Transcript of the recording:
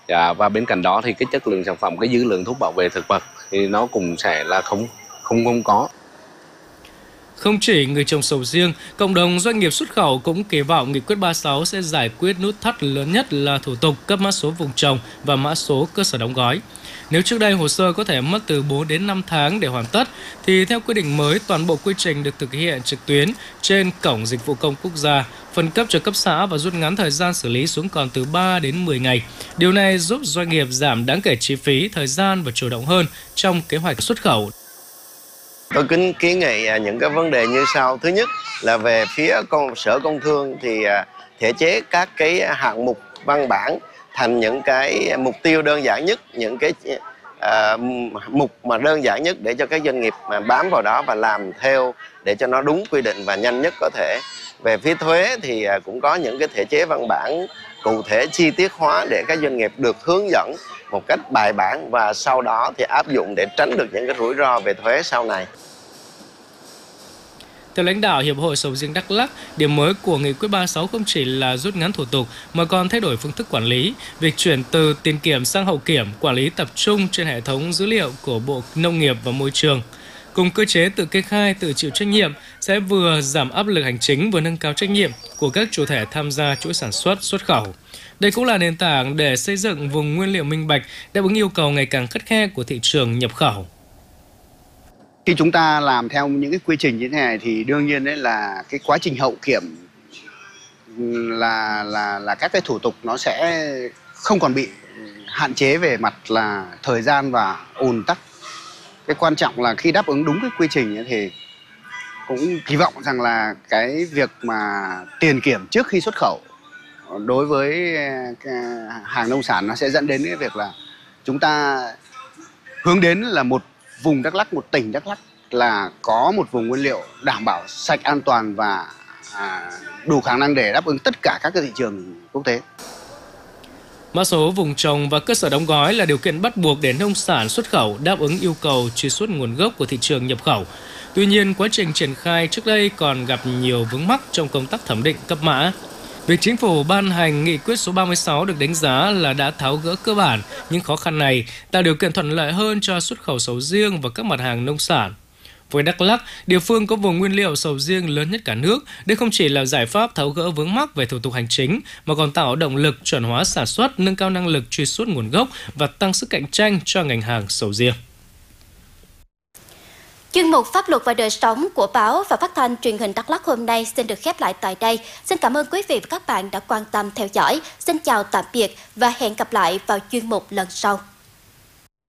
Và bên cạnh đó thì cái chất lượng sản phẩm, cái dư lượng thuốc bảo vệ thực vật thì nó cũng sẽ là không có. Không chỉ người trồng sầu riêng, cộng đồng doanh nghiệp xuất khẩu cũng kỳ vọng Nghị quyết 36 sẽ giải quyết nút thắt lớn nhất là thủ tục cấp mã số vùng trồng và mã số cơ sở đóng gói. Nếu trước đây hồ sơ có thể mất từ 4 đến 5 tháng để hoàn tất, thì theo quy định mới, toàn bộ quy trình được thực hiện trực tuyến trên Cổng Dịch vụ Công Quốc gia, phân cấp cho cấp xã và rút ngắn thời gian xử lý xuống còn từ 3 đến 10 ngày. Điều này giúp doanh nghiệp giảm đáng kể chi phí, thời gian và chủ động hơn trong kế hoạch xuất khẩu. Tôi kính kiến nghị những cái vấn đề như sau. Thứ nhất là về phía Sở Công Thương thì thể chế các cái hạng mục văn bản thành những cái mục tiêu đơn giản nhất, những cái mục mà đơn giản nhất để cho các doanh nghiệp mà bám vào đó và làm theo để cho nó đúng quy định và nhanh nhất có thể. Về phía thuế thì cũng có những cái thể chế văn bản cụ thể chi tiết hóa để các doanh nghiệp được hướng dẫn một cách bài bản và sau đó thì áp dụng để tránh được những cái rủi ro về thuế sau này. Theo lãnh đạo Hiệp hội Sầu riêng Đắk Lắk, điểm mới của Nghị quyết 36 không chỉ là rút ngắn thủ tục mà còn thay đổi phương thức quản lý. Việc chuyển từ tiền kiểm sang hậu kiểm, quản lý tập trung trên hệ thống dữ liệu của Bộ Nông nghiệp và Môi trường, cùng cơ chế tự kê khai, tự chịu trách nhiệm sẽ vừa giảm áp lực hành chính vừa nâng cao trách nhiệm của các chủ thể tham gia chuỗi sản xuất, xuất khẩu. Đây cũng là nền tảng để xây dựng vùng nguyên liệu minh bạch, đáp ứng yêu cầu ngày càng khắt khe của thị trường nhập khẩu. Khi chúng ta làm theo những cái quy trình như thế này thì đương nhiên đấy là cái quá trình hậu kiểm là các cái thủ tục nó sẽ không còn bị hạn chế về mặt là thời gian và ùn tắc. Cái quan trọng là khi đáp ứng đúng cái quy trình ấy thì cũng kỳ vọng rằng là cái việc mà tiền kiểm trước khi xuất khẩu đối với hàng nông sản nó sẽ dẫn đến cái việc là chúng ta hướng đến là một vùng Đắk Lắk, một tỉnh Đắk Lắk là có một vùng nguyên liệu đảm bảo sạch, an toàn và đủ khả năng để đáp ứng tất cả các cái thị trường quốc tế. Mã số vùng trồng và cơ sở đóng gói là điều kiện bắt buộc để nông sản xuất khẩu đáp ứng yêu cầu truy xuất nguồn gốc của thị trường nhập khẩu. Tuy nhiên, quá trình triển khai trước đây còn gặp nhiều vướng mắc trong công tác thẩm định cấp mã. Việc chính phủ ban hành Nghị quyết số 36 được đánh giá là đã tháo gỡ cơ bản những khó khăn này, tạo điều kiện thuận lợi hơn cho xuất khẩu sầu riêng và các mặt hàng nông sản. Với Đắk Lắk, địa phương có vùng nguyên liệu sầu riêng lớn nhất cả nước, đây không chỉ là giải pháp tháo gỡ vướng mắc về thủ tục hành chính, mà còn tạo động lực chuẩn hóa sản xuất, nâng cao năng lực truy xuất nguồn gốc và tăng sức cạnh tranh cho ngành hàng sầu riêng. Chuyên mục Pháp luật và đời sống của báo và phát thanh truyền hình Đắk Lắk hôm nay xin được khép lại tại đây. Xin cảm ơn quý vị và các bạn đã quan tâm theo dõi. Xin chào tạm biệt và hẹn gặp lại vào chuyên mục lần sau.